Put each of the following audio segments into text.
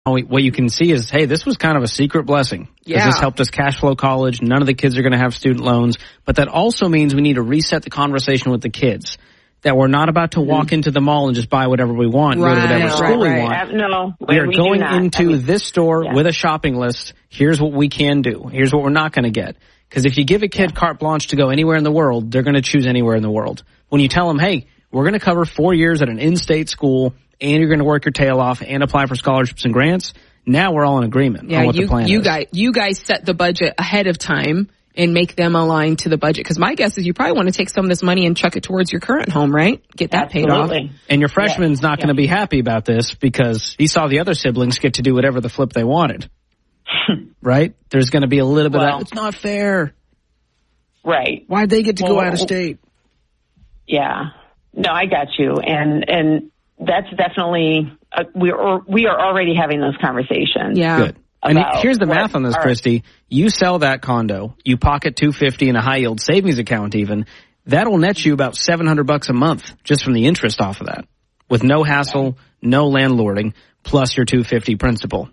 what you can see is, hey, this was kind of a secret blessing. Yeah. This helped us cash flow college. None of the kids are going to have student loans. But that also means we need to reset the conversation with the kids. That we're not about to walk into the mall and just buy whatever we want, go to whatever school we want. No, we are going into this store with a shopping list. Here's what we can do. Here's what we're not going to get. Because if you give a kid carte blanche to go anywhere in the world, they're going to choose anywhere in the world. When you tell them, hey, we're going to cover 4 years at an in-state school, and you're going to work your tail off and apply for scholarships and grants, now we're all in agreement on what the plan is. You guys set the budget ahead of time and make them align to the budget. Because my guess is you probably want to take some of this money and chuck it towards your current home, right? Get that paid off. And your freshman's not going to be happy about this because he saw the other siblings get to do whatever the flip they wanted. Right? There's going to be a little bit of, it's not fair. Right. Why'd they get to go out of state? Yeah. No, I got you. And that's definitely, we are already having those conversations. Yeah. Good. And here's the math on this, Christy. You sell that condo, you pocket $250 in a high yield savings account even, that'll net you about $700 a month just from the interest off of that. With no hassle, no landlording, plus your $250 principal.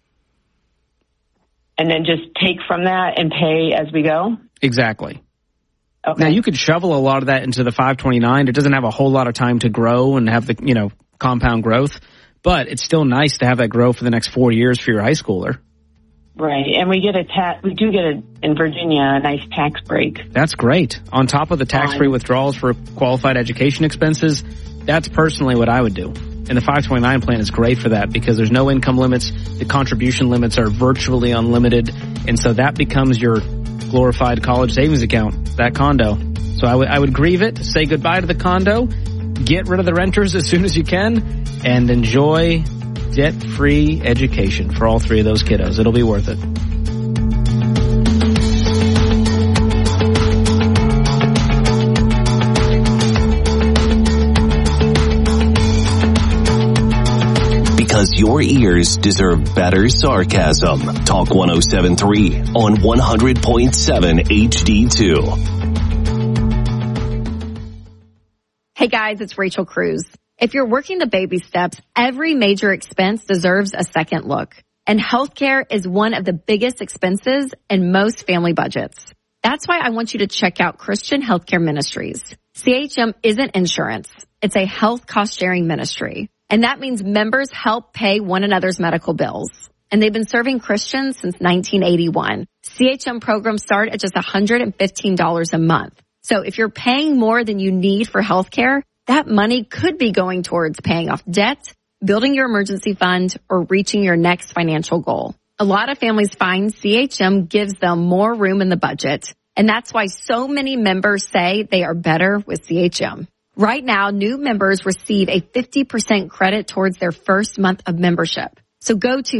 And then just take from that and pay as we go? Exactly. Okay. Now you could shovel a lot of that into the 529. It doesn't have a whole lot of time to grow and have the, compound growth, but it's still nice to have that grow for the next 4 years for your high schooler. Right, and we do get in Virginia a nice tax break. That's great. On top of the tax-free withdrawals for qualified education expenses, that's personally what I would do. And the 529 plan is great for that because there's no income limits. The contribution limits are virtually unlimited, and so that becomes your glorified college savings account, that condo. So I would grieve it, say goodbye to the condo, get rid of the renters as soon as you can, and enjoy debt-free education for all three of those kiddos. It'll be worth it. Because your ears deserve better sarcasm. Talk 107.3 on 100.7 HD2. Hey guys, it's Rachel Cruz. If you're working the baby steps, every major expense deserves a second look. And healthcare is one of the biggest expenses in most family budgets. That's why I want you to check out Christian Healthcare Ministries. CHM isn't insurance. It's a health cost-sharing ministry. And that means members help pay one another's medical bills. And they've been serving Christians since 1981. CHM programs start at just $115 a month. So if you're paying more than you need for healthcare, that money could be going towards paying off debt, building your emergency fund, or reaching your next financial goal. A lot of families find CHM gives them more room in the budget, and that's why so many members say they are better with CHM. Right now, new members receive a 50% credit towards their first month of membership. So go to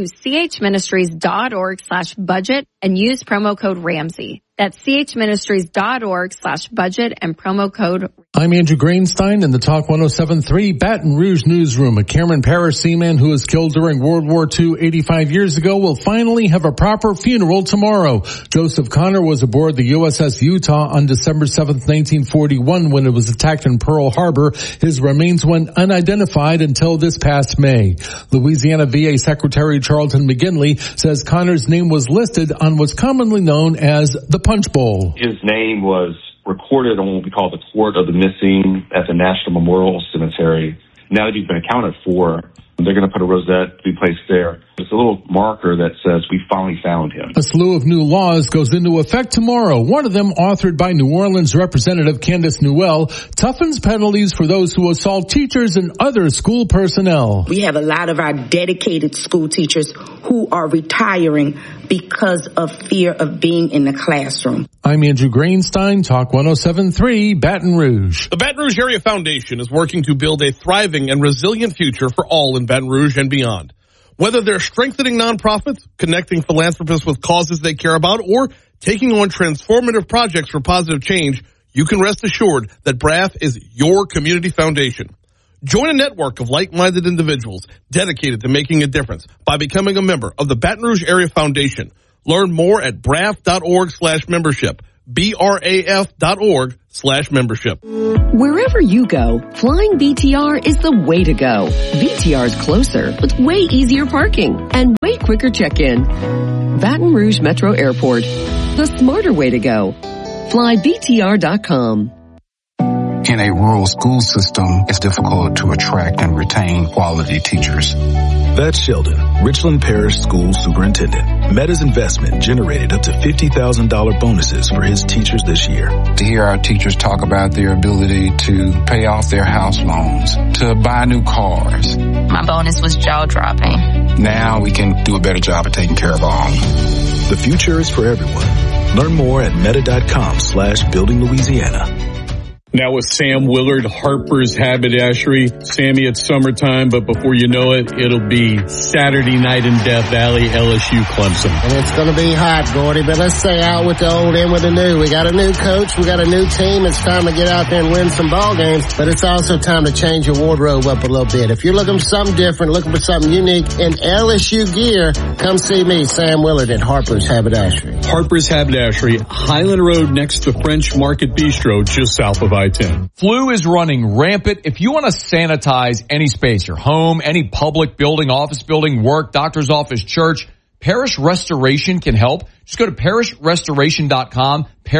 chministries.org/budget and use promo code Ramsey. That's chministries.org/budget and promo code. I'm Andrew Greenstein in the Talk 107.3 Baton Rouge newsroom. A Cameron Parish seaman who was killed during World War II 85 years ago will finally have a proper funeral tomorrow. Joseph Connor was aboard the USS Utah on December 7th, 1941 when it was attacked in Pearl Harbor. His remains went unidentified until this past May. Louisiana VA Secretary Charlton McGinley says Connor's name was listed on what's commonly known as the Punch Bowl. His name was recorded on what we call the Court of the Missing at the National Memorial Cemetery. Now that he's been accounted for, they're going to put a rosette to be placed there. It's a little marker that says we finally found him. A slew of new laws goes into effect tomorrow. One of them, authored by New Orleans Representative Candace Newell, toughens penalties for those who assault teachers and other school personnel. We have a lot of our dedicated school teachers who are retiring because of fear of being in the classroom. I'm Andrew Greenstein, Talk 107.3 Baton Rouge. The Baton Rouge Area Foundation is working to build a thriving and resilient future for all in Baton Rouge and beyond. Whether they're strengthening nonprofits, connecting philanthropists with causes they care about, or taking on transformative projects for positive change, you can rest assured that BRAF is your community foundation. Join a network of like-minded individuals dedicated to making a difference by becoming a member of the Baton Rouge Area Foundation. Learn more at braf.org/membership. braf.org/membership. Wherever you go, flying BTR is the way to go. BTR is closer with way easier parking and way quicker check-in. Baton Rouge Metro Airport, the smarter way to go. FlyBTR.com. In a rural school system, it's difficult to attract and retain quality teachers. That's Sheldon, Richland Parish School Superintendent. Meta's investment generated up to $50,000 bonuses for his teachers this year. To hear our teachers talk about their ability to pay off their house loans, to buy new cars. My bonus was jaw-dropping. Now we can do a better job of taking care of our own. The future is for everyone. Learn more at meta.com/Building Louisiana. Now with Sam Willard, Harper's Haberdashery. Sammy, it's summertime, but before you know it, it'll be Saturday night in Death Valley, LSU Clemson. And it's going to be hot, Gordy, but let's say out with the old, in with the new. We got a new coach, we got a new team. It's time to get out there and win some ball games, but it's also time to change your wardrobe up a little bit. If you're looking for something different, looking for something unique in LSU gear, come see me, Sam Willard at Harper's Haberdashery. Harper's Haberdashery, Highland Road next to French Market Bistro, just south of I-10. Flu is running rampant. If you want to sanitize any space, your home, any public building, office building, work, doctor's office, church, Parish Restoration can help. Just go to parishrestoration.com,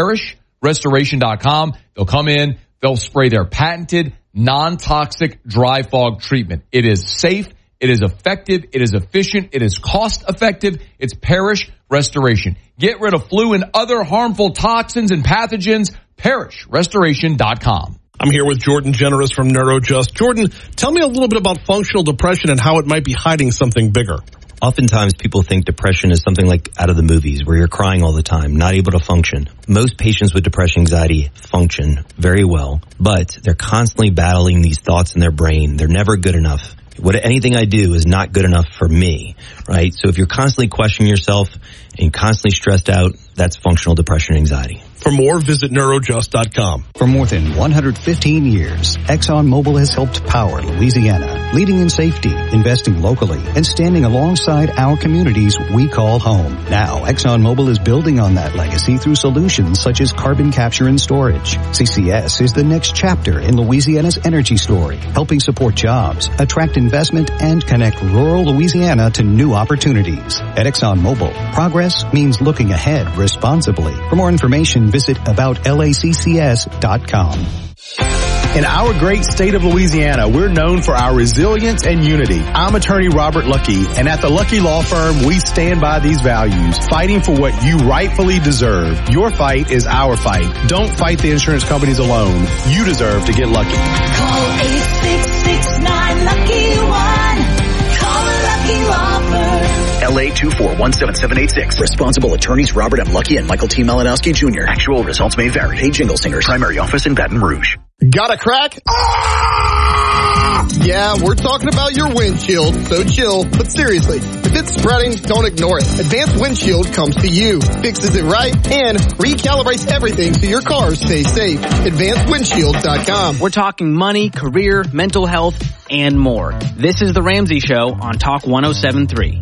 parishrestoration.com. They'll come in, they'll spray their patented non-toxic dry fog treatment. It is safe, it is effective, it is efficient, it is cost effective. It's Parish Restoration. Get rid of flu and other harmful toxins and pathogens. parishrestoration.com. I'm here with Jordan Generous from NeuroJust. Jordan, tell me a little bit about functional depression and how it might be hiding something bigger. Oftentimes people think depression is something like out of the movies where you're crying all the time, not able to function. Most patients with depression anxiety function very well, but they're constantly battling these thoughts in their brain. They're never good enough. Anything I do is not good enough for me, right? So if you're constantly questioning yourself and constantly stressed out, that's functional depression and anxiety. For more, visit NeuroJust.com. For more than 115 years, ExxonMobil has helped power Louisiana, leading in safety, investing locally, and standing alongside our communities we call home. Now, ExxonMobil is building on that legacy through solutions such as carbon capture and storage. CCS is the next chapter in Louisiana's energy story, helping support jobs, attract investment, and connect rural Louisiana to new opportunities. At ExxonMobil, progress means looking ahead responsibly. For more information, visit aboutlaccs.com. In our great state of Louisiana, we're known for our resilience and unity. I'm attorney Robert Lucky, and at the Lucky Law Firm, we stand by these values, fighting for what you rightfully deserve. Your fight is our fight. Don't fight the insurance companies alone. You deserve to get lucky. Call 866-9-LUCKY-1. Call the Lucky Law Firm. LA 2417786. Responsible attorneys Robert M. Lucky and Michael T. Malinowski Jr. Actual results may vary. Hey, Jingle Singers. Primary office in Baton Rouge. Got a crack? Ah! Yeah, we're talking about your windshield, so chill. But seriously, if it's spreading, don't ignore it. Advanced Windshield comes to you, fixes it right, and recalibrates everything so your car stays safe. AdvancedWindshield.com. We're talking money, career, mental health, and more. This is The Ramsey Show on Talk 107.3.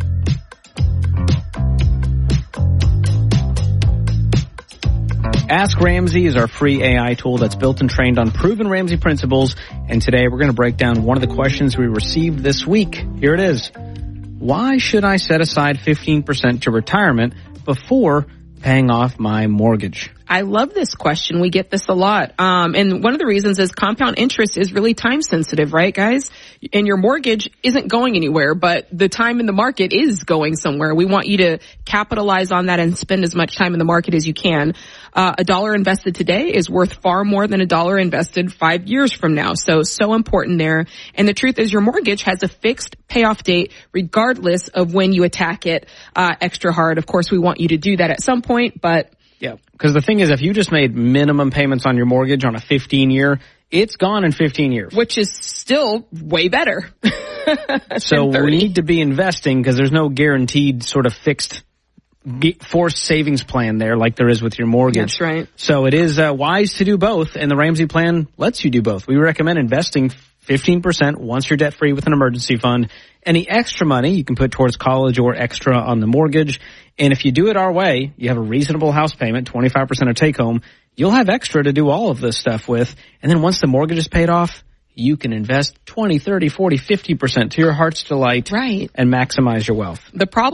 Ask Ramsey is our free AI tool that's built and trained on proven Ramsey principles. And today we're going to break down one of the questions we received this week. Here it is. Why should I set aside 15% to retirement before paying off my mortgage? I love this question. We get this a lot. And one of the reasons is compound interest is really time sensitive, right, guys? And your mortgage isn't going anywhere, but the time in the market is going somewhere. We want you to capitalize on that and spend as much time in the market as you can. $1 invested today is worth far more than $1 invested 5 years from now. So important there. And the truth is your mortgage has a fixed payoff date regardless of when you attack it extra hard. Of course, we want you to do that at some point, but yeah, because the thing is, if you just made minimum payments on your mortgage on a 15-year, it's gone in 15 years. Which is still way better. So we need to be investing because there's no guaranteed sort of fixed forced savings plan there like there is with your mortgage. That's right. So it is wise to do both, and the Ramsey plan lets you do both. We recommend investing 15% once you're debt-free with an emergency fund. Any extra money you can put towards college or extra on the mortgage. And if you do it our way, you have a reasonable house payment, 25% of take-home. You'll have extra to do all of this stuff with. And then once the mortgage is paid off, you can invest 20, 30, 40, 50% to your heart's delight. Right. And maximize your wealth. The problem